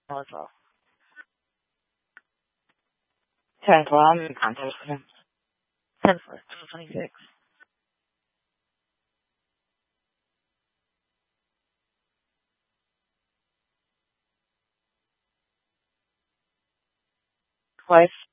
Oh, as well. 10th, well, I'm in contact with him. 10th, 26. Twice.